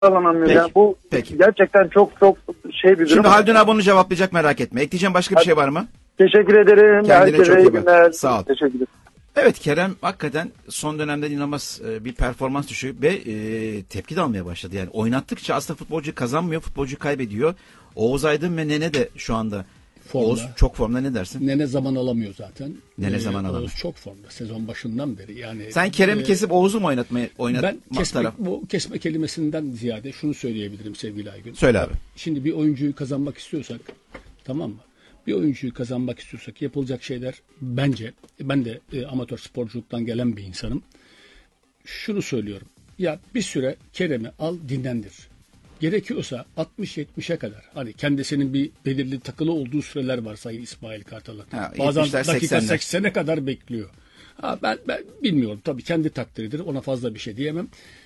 bağlanamıyor. Peki, Yani bu peki. gerçekten çok şey bir durum. Şimdi Haldun abi onu cevaplayacak, merak etme. Ekleyeceğim başka bir şey var mı? Teşekkür ederim. Kendine Herkese çok iyi iyi bak. günler. Sağ ol. Teşekkür ederim. Evet, Kerem hakikaten son dönemde inanılmaz bir performans düşüyor ve tepki de almaya başladı. Yani oynattıkça aslında futbolcu kazanmıyor, futbolcu kaybediyor. Oğuz Aydın ve Nene de şu anda Formda. Oğuz çok formda, ne dersin? Nene zaman alamıyor zaten. Nene zaman alamıyor. Oğuz çok formda sezon başından beri. Yani Sen Kerem'i kesip Oğuz'u mu oynatmak ben taraf? kesme kelimesinden ziyade şunu söyleyebilirim sevgili Aygün. Söyle abi. Şimdi bir oyuncuyu kazanmak istiyorsak, tamam mı? Bir oyuncuyu kazanmak istiyorsak yapılacak şeyler bence, ben de amatör sporculuktan gelen bir insanım. Şunu söylüyorum. Ya bir süre Kerem'i al dinlendir. Gerekiyorsa 60-70'e kadar. Hani kendisinin bir belirli takılı olduğu süreler var Sayın İsmail Kartal'ın. Bazen 70'ler, dakika 80'ler. 80'e kadar bekliyor. Ben bilmiyorum. Tabii kendi takdiridir. Ona fazla bir şey diyemem.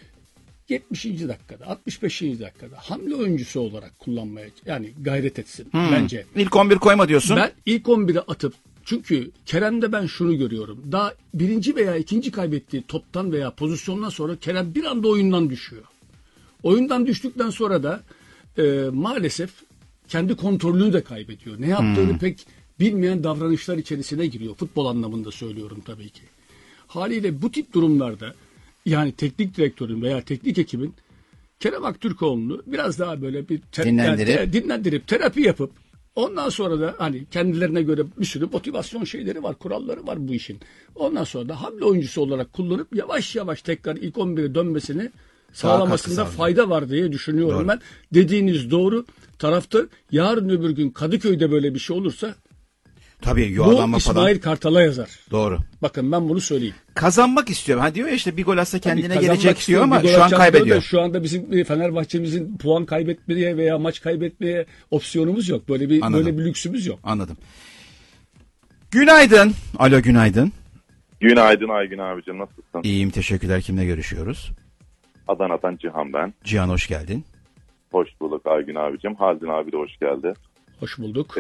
70. dakikada, 65. dakikada hamle oyuncusu olarak kullanmaya yani gayret etsin bence. İlk 11 koyma diyorsun. Ben ilk 11'e atıp, çünkü Kerem'de ben şunu görüyorum. Daha birinci veya ikinci kaybettiği toptan veya pozisyondan sonra Kerem bir anda oyundan düşüyor. Oyundan düştükten sonra da maalesef kendi kontrolünü de kaybediyor. Ne yaptığını pek bilmeyen davranışlar içerisine giriyor. Futbol anlamında söylüyorum tabii ki. Haliyle bu tip durumlarda yani teknik direktörün veya teknik ekibin Kerem Aktürkoğlu'nu biraz daha böyle bir dinlendirip terapi yapıp ondan sonra da hani kendilerine göre bir sürü motivasyon şeyleri var, kuralları var bu işin. Ondan sonra da hamle oyuncusu olarak kullanıp yavaş yavaş tekrar ilk 11'e dönmesini sağlamasında fayda var diye düşünüyorum. Doğru. Ben. Dediğiniz doğru. Taraftar yarın öbür gün Kadıköy'de böyle bir şey olursa Tabii bu yuvarlanma İsmail falan. Kartal'a yazar. Doğru. Bakın ben bunu söyleyeyim. Kazanmak istiyor. Ha diyor ya işte bir gol atsa kendine Kazanmak gelecek istiyor, diyor ama bir gol şu an atacak kaybediyor. diyor da Şu anda bizim Fenerbahçe'mizin puan kaybetmeye veya maç kaybetmeye opsiyonumuz yok. Böyle bir lüksümüz yok. Anladım. Günaydın. Alo, günaydın. Günaydın Aygün abicim, nasılsın? İyiyim, teşekkürler. Kimle görüşüyoruz? Adana'dan Cihan ben. Cihan, hoş geldin. Hoş bulduk Aygün abicim. Haldun abi de hoş geldi. Hoş bulduk.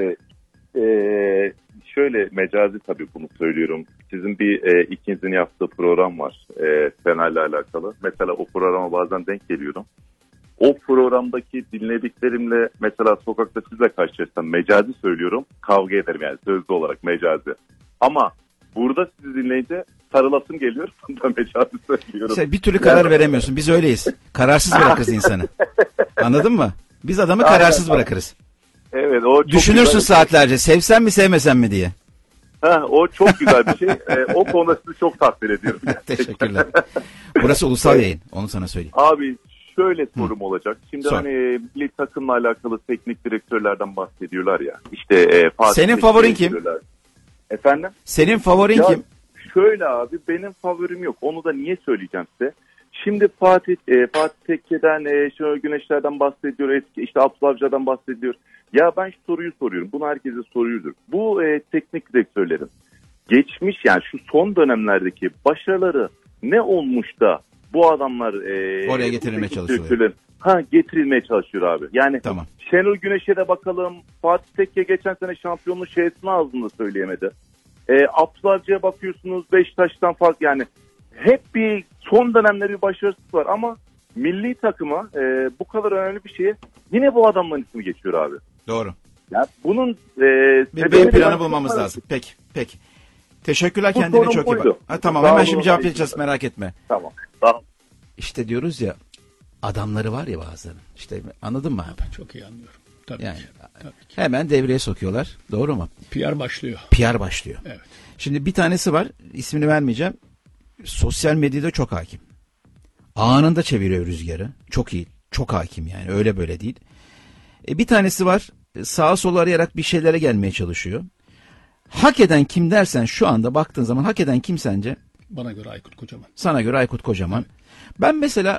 Şöyle mecazi tabii bunu söylüyorum. Sizin bir ikinizin yaptığı program var Fener'le alakalı. Mesela o programa bazen denk geliyorum. O programdaki dinlediklerimle mesela sokakta sizle karşılaşsam mecazi söylüyorum. Kavga ederim yani sözlü olarak mecazi. Ama burada sizi dinleyince sarılasım geliyor. Bunda mecazi söylüyorum. İşte bir türlü karar veremiyorsun. Biz öyleyiz. Kararsız bırakırız insanı. Anladın mı? Biz adamı kararsız bırakırız. Evet, o çok düşünürsün güzel. saatlerce sevsem mi sevmesem mi diye. O çok güzel bir şey. O konuda sizi çok takdir ediyorum. Teşekkürler. Burası ulusal yayın. Onu sana söyleyeyim. Abi şöyle sorum olacak. Şimdi Sor. hani milli takımla alakalı teknik direktörlerden bahsediyorlar ya. İşte Fatih Senin teknik favorin kim? direktörler. Efendim? Senin favorin Ya kim? şöyle abi, benim favorim yok. Onu da niye söyleyeceğim size? Şimdi Fatih Tekke'den, Şenol Güneşler'den bahsediyor. Eski işte Abdullah Avcı'dan bahsediyor. Ya ben şu soruyu soruyorum. Bunu herkese soruyordur. Bu teknik direktörlerin geçmiş yani şu son dönemlerdeki başarıları ne olmuş da bu adamlar Oraya getirilmeye çalışıyorlar. Getirilmeye çalışıyor abi. Yani Tamam. Şenol Güneş'e de bakalım. Fatih Tekke geçen sene şampiyonluğu şeysini ağzında söyleyemedi. Abdullah Avcı'ya bakıyorsunuz, Beşiktaş'tan farklı yani. Hep bir son dönemde bir başarısız var ama milli takıma bu kadar önemli bir şeye yine bu adamların ismi geçiyor abi. Doğru. Ya bunun Bir B planı bulmamız lazım. Peki. Teşekkürler, Bu kendine sorun çok iyi buydu. bak. Tamam, Sağ hemen olun, şimdi cevaplayacağız, merak etme. Tamam. Tamam. İşte diyoruz ya, adamları var ya bazıları. İşte anladın mı abi? Çok iyi anlıyorum. Tabii Yani ki. Tabii ki. hemen devreye sokuyorlar. Doğru mu? PR başlıyor. PR başlıyor. Evet. Şimdi bir tanesi var, ismini vermeyeceğim. Sosyal medyada çok hakim. Anında çeviriyor rüzgarı. Çok iyi. Çok hakim yani. Öyle böyle değil. Bir tanesi var, sağa sola arayarak bir şeylere gelmeye çalışıyor. Hak eden kim dersen, şu anda baktığın zaman hak eden kim sence? Bana göre Aykut Kocaman. Sana göre Aykut Kocaman. Ben mesela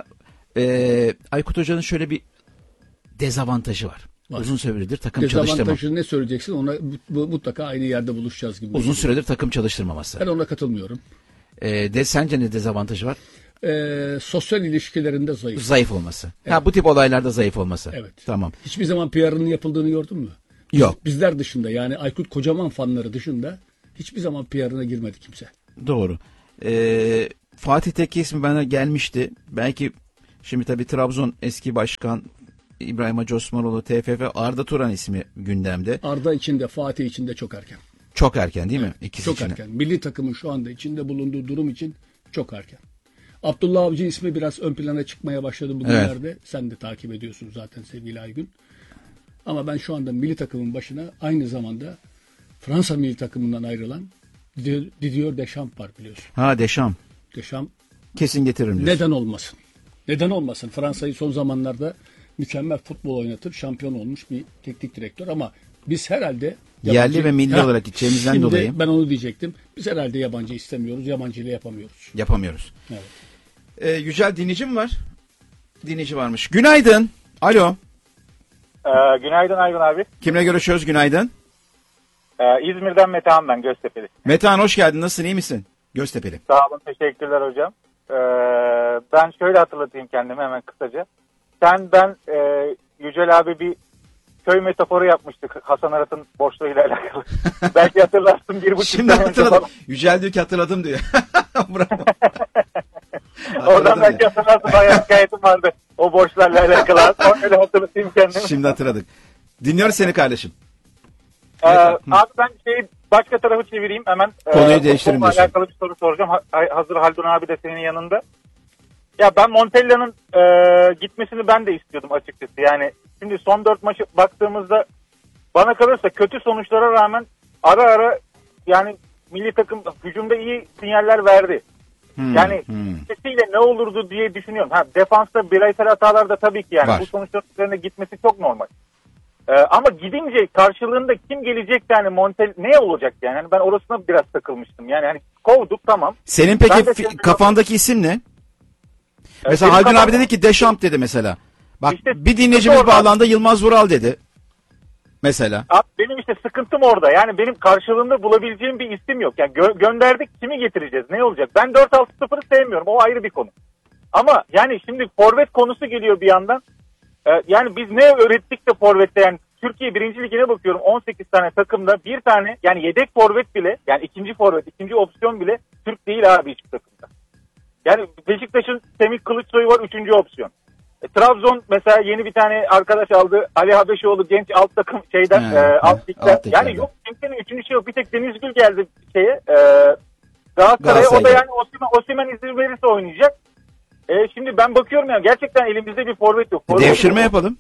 Aykut Hoca'nın şöyle bir dezavantajı var. Uzun süredir takım çalıştırmaması. Dezavantajı ne söyleyeceksin? Ona mutlaka aynı yerde buluşacağız gibi. Uzun süredir takım çalıştırmaması. Ben ona katılmıyorum. Sence ne dezavantajı var? Sosyal ilişkilerinde zayıf. Zayıf olması. Evet. Bu tip olaylarda zayıf olması. Evet. Tamam. Hiçbir zaman PR'ının yapıldığını gördün mü? Yok. Bizler dışında yani Aykut Kocaman fanları dışında hiçbir zaman PR'ına girmedi kimse. Doğru. Fatih Tekke ismi bana gelmişti. Belki Şimdi tabii Trabzon eski başkan İbrahim Hacı Osmanoğlu, TFF, Arda Turan ismi gündemde. Arda için de Fatih için de çok erken. Çok erken değil mi? İkisi Çok için. erken. Milli takımın şu anda içinde bulunduğu durum için çok erken. Abdullah Avcı ismi biraz ön plana çıkmaya başladı bugünlerde. Sen de takip ediyorsun zaten sevgili Aygün. Ama ben şu anda milli takımın başına aynı zamanda Fransa milli takımından ayrılan Didier Deschamps var biliyorsun. Ha, Deşam. Deschamps Kesin getiririm diyorsun. neden olmasın? Neden olmasın? Fransa'yı son zamanlarda mükemmel futbol oynatır, şampiyon olmuş bir teknik direktör ama biz herhalde Yerli ve milli olarak gideceğimizden şimdi dolayı ben onu diyecektim. Biz herhalde yabancı istemiyoruz, yabancıyla yapamıyoruz. yapamıyoruz. Evet. Yücel dinleyici mi var? Dinleyici varmış. Günaydın. Alo. Günaydın Aygün abi. Kimle görüşüyoruz? Günaydın. İzmir'den Metehan ben Göztepe'li. Metehan hoş geldin. Nasılsın? İyi misin? Göztepe'li. Sağ olun, teşekkürler hocam. Ben şöyle hatırlatayım kendimi hemen kısaca. Ben Yücel abi bir köy metaforu yapmıştık Hasan Arat'ın borçlarıyla alakalı. Belki hatırlarsın 1,5 Şimdi sene önce hatırladım. falan. Yücel diyor ki hatırladım diyor. Bravo. Oradan belki ya. hatırlarsın, bayağı hikayetim vardı o borçlarla alakalı. Öyle hatırlatayım kendimi. Şimdi hatırladık. Dinliyoruz seni kardeşim. Abi ben başka tarafı çevireyim hemen. Konuyu değiştirin Futbolla diyorsun. alakalı bir soru soracağım. Hazır Haldun abi de senin yanında. Ya ben Montella'nın gitmesini ben de istiyordum açıkçası. Yani şimdi son 4 maçı baktığımızda bana kalırsa kötü sonuçlara rağmen ara ara yani milli takım hücumda iyi sinyaller verdi. Yani sesiyle ne olurdu diye düşünüyorum. Defansta bireysel hatalar da tabii ki yani Var. bu sonuçların üzerine gitmesi çok normal. Ama gidince karşılığında kim gelecek yani ne olacak yani? Ben orasına biraz takılmıştım. Yani hani kovduk tamam. Senin Ben peki de senin- kafandaki isim ne? Mesela benim Haldun abi kafam- dedi ki Deşamp dedi mesela. Bak İşte bir dinleyicimiz orada- bağlandı, Yılmaz Vural dedi. Mesela. Abi benim işte sıkıntım orada. Yani benim karşılığında bulabileceğim bir isim yok. Yani gönderdik, kimi getireceğiz? Ne olacak? Ben 4-6-0'ı sevmiyorum. O ayrı bir konu. Ama yani şimdi forvet konusu geliyor bir yandan. Yani biz ne öğrettik de forvette, yani Türkiye 1. Ligine bakıyorum, 18 tane takımda bir tane yani yedek forvet bile, yani ikinci forvet, ikinci opsiyon bile Türk değil abi hiçbir takımda. Yani Beşiktaş'ın Semih Kılıçsoy var, 3. opsiyon. Trabzon mesela yeni bir tane arkadaş aldı. Ali Habeşoğlu genç alt takım şeyden alt ligden. alt liglerden. Yani yok kimsenin 3. şey yok. Bir tek Denizgül geldi Galatasaray'a. O da yani Osimhen izin verirse oynayacak. Şimdi ben bakıyorum ya, gerçekten elimizde bir forvet yok. Devşirme yapalım.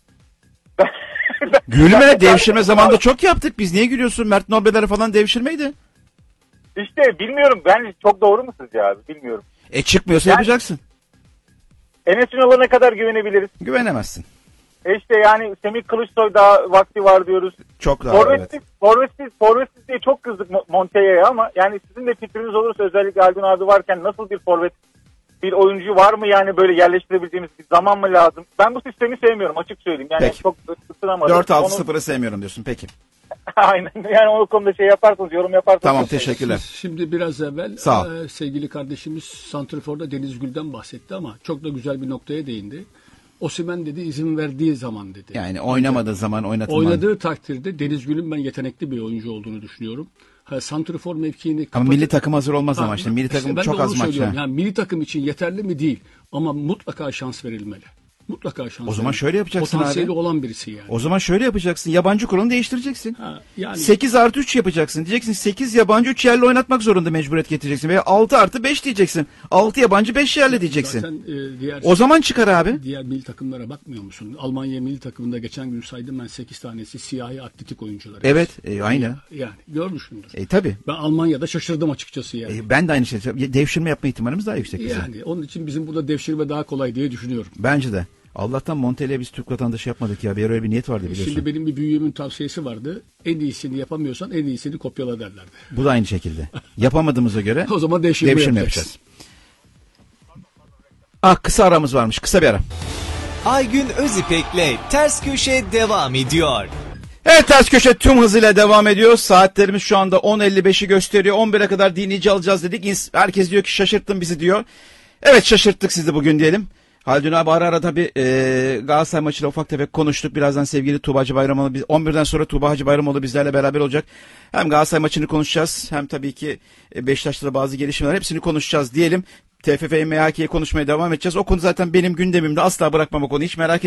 Gülme, devşirme zamanında çok yaptık. Biz niye gülüyorsun? Mert Noble'lere falan devşirmeydi. İşte bilmiyorum, ben çok doğru mu sizce abi, bilmiyorum. Çıkmıyorsa Yani- yapacaksın. Enes Ünal'a ne kadar güvenebiliriz? Güvenemezsin. İşte yani Semih Kılıçsoy daha vakti var diyoruz. Çok daha evet. Forvetsiz diye çok kızdık Montella'ya ama yani sizin de fikriniz olursa, özellikle Haldun abi varken nasıl bir forvet, bir oyuncu var mı yani böyle yerleştirebileceğimiz, bir zaman mı lazım? Ben bu sistemi sevmiyorum, açık söyleyeyim. Yani Peki. çok ısınamadım. 4-6-0'ı sevmiyorum diyorsun. Peki. Aynen, yani o konuda şey yaparsanız, yorum yaparsanız. Tamam, çok sevinirim. teşekkürler. Şimdi biraz evvel Sağ ol. sevgili kardeşimiz Santrfor'da Deniz Gül'den bahsetti ama çok da güzel bir noktaya değindi. Osimhen dedi, izin verdiği zaman dedi. Yani oynamadığı zaman oynatılmalı. Oynadığı takdirde Deniz Gül'ün ben yetenekli bir oyuncu olduğunu düşünüyorum. Santrfor mevkiini Ama milli takım hazır olmaz ama işte. Milli İşte takım ben de çok onu az maç. söylüyorum. Ha. Yani milli takım için yeterli mi değil ama mutlaka şans verilmeli. Mutlaka şans O zaman verilmeli. şöyle yapacaksın Potansiyeli abi. olan birisi yani. O zaman şöyle yapacaksın. Yabancı kuralını değiştireceksin. Yani 8+3 yapacaksın. Diyeceksin 8 yabancı 3 yerli oynatmak zorunda mecburiyet getireceksin. Veya 6+5 diyeceksin. 6 yabancı 5 yerli diyeceksin. zaten diğer O zaman çıkar abi. diğer milli takımlara bakmıyor musun? Almanya milli takımında geçen gün saydım ben 8 tanesi siyahi atletik oyuncuları. Evet. Aynı. Yani görmüşsündür. Tabii. Ben Almanya'da şaşırdım açıkçası yani. Ben de aynı şey. Devşirme yapma ihtimalimiz daha yüksek bizim. Yani onun için bizim burada devşirme daha kolay diye düşünüyorum. Bence de. Allah'tan Montella'ya biz Türk vatandaşı yapmadık ya. Bir ara öyle bir niyet vardı biliyorsun. Şimdi benim bir büyüğümün tavsiyesi vardı. En iyisini yapamıyorsan en iyisini kopyala derlerdi. Bu da aynı şekilde. Yapamadığımıza göre O zaman devşirme devşirme yapacağız. yapacağız. Kısa aramız varmış. Kısa bir ara. Aygün Özipek'le Ters Köşe devam ediyor. Evet, Ters Köşe tüm hızıyla devam ediyor. Saatlerimiz şu anda 10.55'i gösteriyor. 11'e kadar dinleyici alacağız dedik. Herkes diyor ki şaşırttın bizi diyor. Evet, şaşırttık sizi bugün diyelim. Haldun abi ara ara tabii Galatasaray maçıyla ufak tefek konuştuk. Birazdan sevgili Tuğba Hacı Bayramoğlu, 11'den sonra Tuğba Hacı Bayramoğlu bizlerle beraber olacak. Hem Galatasaray maçını konuşacağız hem tabii ki Beşiktaş'ta da bazı gelişmeler, hepsini konuşacağız diyelim. TFF MHK'yi konuşmaya devam edeceğiz. O konu zaten benim gündemimde, asla bırakmam o konuyu, hiç merak